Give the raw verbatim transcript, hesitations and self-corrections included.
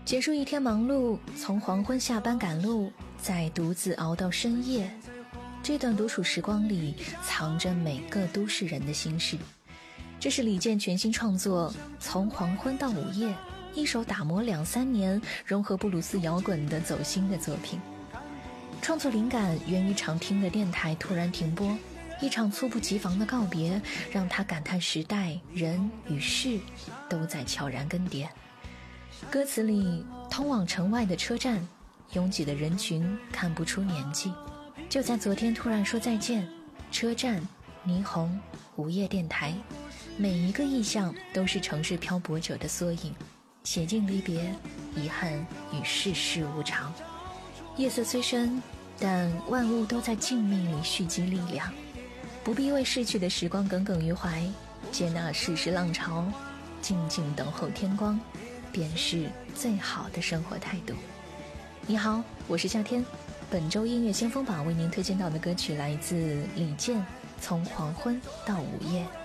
结束一天忙碌，从黄昏下班赶路，再独自熬到深夜。这段独处时光里，藏着每个都市人的心事。这是李健全新创作《从黄昏到午夜》，一首打磨两三年、融合布鲁斯摇滚的走心的作品。创作灵感源于常听的电台突然停播，一场猝不及防的告别，让他感叹时代、人与事都在悄然更迭。歌词里，通往城外的车站，拥挤的人群看不出年纪。就在昨天突然说再见，车站、霓虹、午夜电台，每一个意象都是城市漂泊者的缩影，写尽离别、遗憾与世事无常。夜色虽深，但万物都在静谧里蓄积力量，不必为逝去的时光耿耿于怀，接纳世事浪潮，静静等候天光，便是最好的生活态度。你好，我是夏天。本周音乐先锋榜为您推荐到的歌曲来自李健，《从黄昏到午夜》。